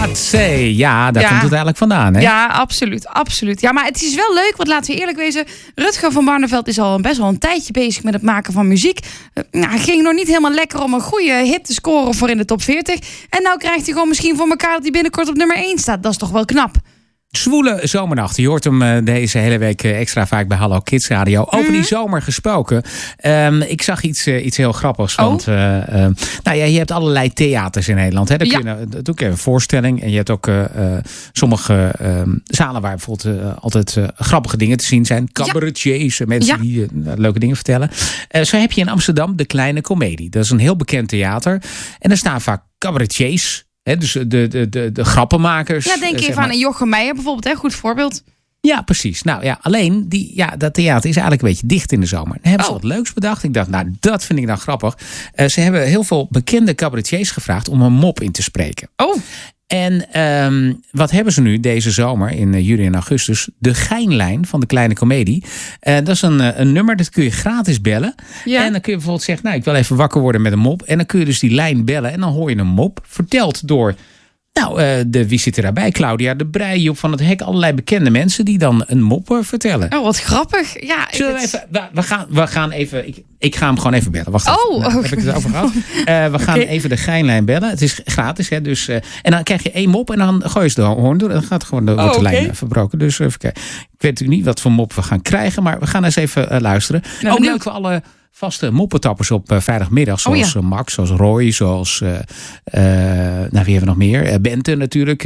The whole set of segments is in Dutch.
Ja, daar komt het eigenlijk vandaan, hè? Ja, absoluut. Ja, maar het is wel leuk, want laten we eerlijk wezen. Rutger van Barneveld is al best wel een tijdje bezig met het maken van muziek. Hij ging nog niet helemaal lekker om een goede hit te scoren voor in de top 40. En nou krijgt hij gewoon misschien voor elkaar dat hij binnenkort op nummer 1 staat. Dat is toch wel knap. Zwoele zomernacht. Je hoort hem deze hele week extra vaak bij Hallo Kids Radio. Over die zomer gesproken. Ik zag iets heel grappigs. Want je hebt allerlei theaters in Nederland. Hè. Dan doe ik een voorstelling. En je hebt ook sommige zalen waar bijvoorbeeld altijd grappige dingen te zien zijn. Cabaretiers, mensen die leuke dingen vertellen. Zo heb je in Amsterdam de Kleine Comedie. Dat is een heel bekend theater. En daar staan vaak cabaretiers. He, dus de grappenmakers. Ja, denk even aan een Jochem Meijer bijvoorbeeld. Hè? Goed voorbeeld. Ja, precies. Nou ja, alleen dat theater is eigenlijk een beetje dicht in de zomer. Dan hebben ze wat leuks bedacht. Ik dacht, nou, dat vind ik nou grappig. Ze hebben heel veel bekende cabaretiers gevraagd om een mop in te spreken. Oh. En wat hebben ze nu deze zomer in juli en augustus? De Geinlijn van de Kleine Comedie. Dat is een nummer, dat kun je gratis bellen. Ja. En dan kun je bijvoorbeeld zeggen, nou, ik wil even wakker worden met een mop. En dan kun je dus die lijn bellen. En dan hoor je een mop verteld door... wie zit er daarbij? Claudia de Breij, Joep van het Hek. Allerlei bekende mensen die dan een mop vertellen. Oh, wat grappig. Ja, we gaan even... Ik ga hem gewoon even bellen. Wacht even. Heb ik het over gehad? We gaan even de Geinlijn bellen. Het is gratis. Hè, dus, en dan krijg je 1 mop en dan gooi je de hoorn door. Dan gaat gewoon wordt de lijn verbroken. Dus even kijken. Ik weet natuurlijk niet wat voor mop we gaan krijgen. Maar we gaan eens even luisteren. Ook leuk voor alle... vaste moppetappers op vrijdagmiddag. Zoals Max, zoals Roy, zoals... wie hebben we nog meer? Bente natuurlijk.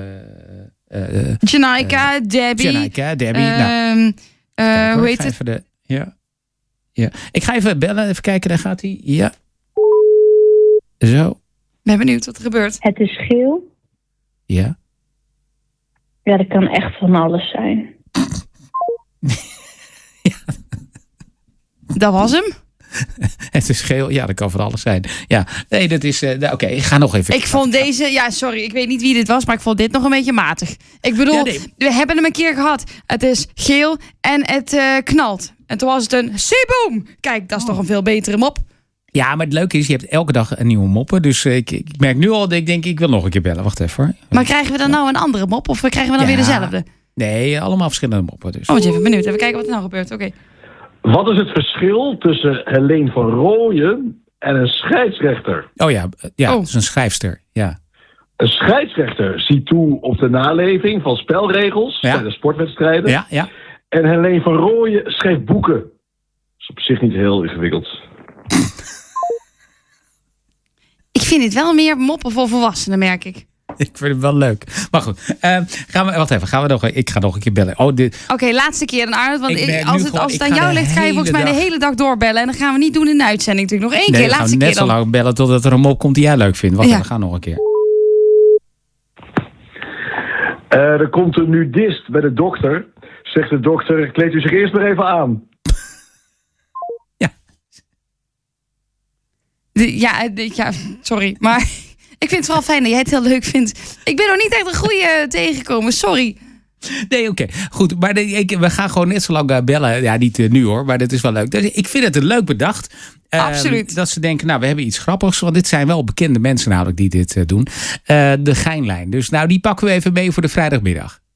Janaika, Debbie. Hoe heet het? Ja. Ik ga even bellen. Even kijken, daar gaat hij. Ja. Zo. Ik ben benieuwd wat er gebeurt. Het is geel. Ja. Ja, dat kan echt van alles zijn. Dat was hem. Het is geel. Ja, dat kan van alles zijn. Ja, nee, dat is... Oké, ik ga nog even... Ik vond deze... Ja, sorry, ik weet niet wie dit was, maar ik vond dit nog een beetje matig. Ik bedoel, we hebben hem een keer gehad. Het is geel en het knalt. En toen was het een C-boom. Kijk, dat is toch een veel betere mop. Ja, maar het leuke is, je hebt elke dag een nieuwe moppen. Dus ik merk nu al dat ik wil nog een keer bellen. Wacht even hoor. Maar krijgen we dan nou een andere mop? Of krijgen we dan weer dezelfde? Nee, allemaal verschillende moppen. Dus. Oh, ik ben even benieuwd. Even kijken wat er nou gebeurt. Oké. Wat is het verschil tussen Helene van Rooyen en een scheidsrechter? Het is een schrijfster. Ja. Een scheidsrechter ziet toe op de naleving van spelregels tijdens sportwedstrijden. Ja. En Helene van Rooyen schrijft boeken. Dat is op zich niet heel ingewikkeld. Ik vind dit wel meer moppen voor volwassenen, merk ik. Ik vind het wel leuk. Maar goed, ik ga nog een keer bellen. Oké, laatste keer dan, Arnold. Want als het aan jou ligt, ga je volgens mij de hele dag doorbellen. En dat gaan we niet doen in de uitzending natuurlijk. Nog één keer, laatste keer dan. Net zo lang bellen totdat er een mop komt die jij leuk vindt. Wacht, we gaan nog een keer. Er komt een nudist bij de dokter. Zegt de dokter, kleed u zich eerst maar even aan. Ja, sorry. Maar ik vind het wel fijn dat jij het heel leuk vindt. Ik ben nog niet echt een goede tegengekomen, sorry. Nee, oké. Goed, maar we gaan gewoon net zo lang bellen. Ja, niet nu hoor, maar dat is wel leuk. Ik vind het een leuk bedacht. Absoluut. Dat ze denken, nou, we hebben iets grappigs. Want dit zijn wel bekende mensen namelijk die dit doen. De Geinlijn. Dus nou, die pakken we even mee voor de vrijdagmiddag.